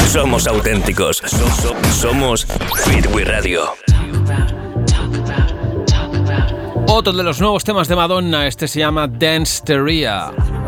Somos auténticos. Somos Hit We Radio. Otro de los nuevos temas de Madonna, este se llama Dance Teria.